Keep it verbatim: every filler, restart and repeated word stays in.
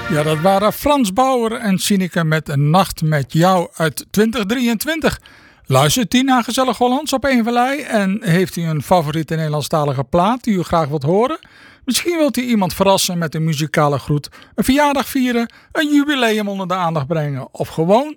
Ja, dat waren Frans Bauer en Sineke met Een Nacht met Jou uit twintig drieëntwintig. Luistert u naar Gezellig Hollands op één Vallei en heeft u een favoriete Nederlandstalige plaat die u graag wilt horen? Misschien wilt u iemand verrassen met een muzikale groet, een verjaardag vieren, een jubileum onder de aandacht brengen of gewoon